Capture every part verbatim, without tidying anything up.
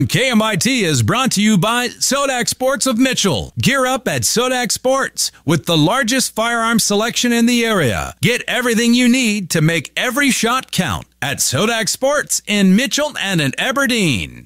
K M I T is brought to you by Sodak Sports of Mitchell. Gear up at Sodak Sports with the largest firearm selection in the area. Get everything you need to make every shot count at Sodak Sports in Mitchell and in Aberdeen.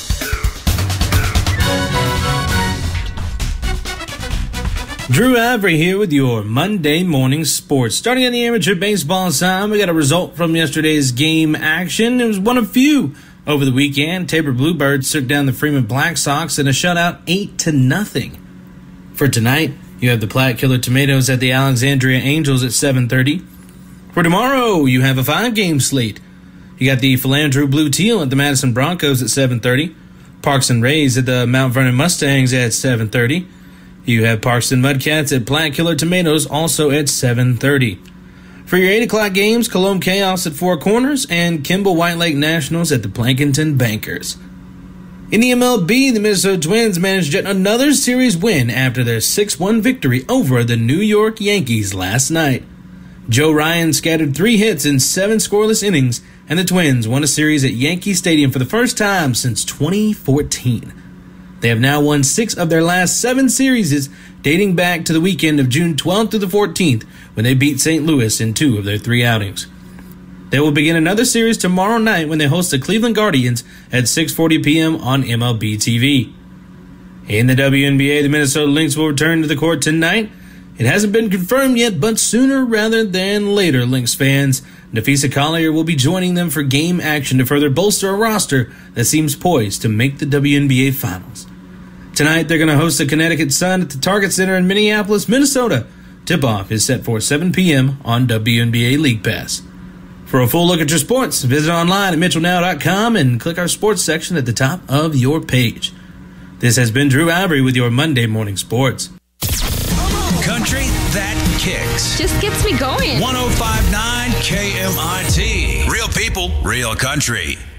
Drew Avery here with your Monday morning sports. Starting on the amateur baseball side, we got a result from yesterday's game action. It was one of few over the weekend. Tabor Bluebirds took down the Freeman Black Sox in a shutout eight to nothing. For tonight, you have the Platte Killer Tomatoes at the Alexandria Angels at seven thirty. For tomorrow, you have a five-game slate. You got the Philandro Blue Teal at the Madison Broncos at seven thirty. Parks and Rays at the Mount Vernon Mustangs at seven thirty. You have Parkston Mudcats at Platte Killer Tomatoes also at seven thirty. For your eight o'clock games, Cologne Chaos at Four Corners and Kimball White Lake Nationals at the Plankinton Bankers. In the M L B, the Minnesota Twins managed yet another series win after their six one victory over the New York Yankees last night. Joe Ryan scattered three hits in seven scoreless innings, and the Twins won a series at Yankee Stadium for the first time since twenty fourteen. They have now won six of their last seven series, dating back to the weekend of June twelfth to the fourteenth, when they beat Saint Louis in two of their three outings. They will begin another series tomorrow night when they host the Cleveland Guardians at six forty p.m. on M L B T V. In the W N B A, the Minnesota Lynx will return to the court tonight. It hasn't been confirmed yet, but sooner rather than later, Lynx fans. Nafisa Collier will be joining them for game action to further bolster a roster that seems poised to make the W N B A Finals. Tonight, they're going to host the Connecticut Sun at the Target Center in Minneapolis, Minnesota. Tip-off is set for seven p.m. on W N B A League Pass. For a full look at your sports, visit online at mitchell now dot com and click our sports section at the top of your page. This has been Drew Avery with your Monday Morning Sports. Country that kicks. Just gets me going. one oh five point nine K M I T. Real people, real country.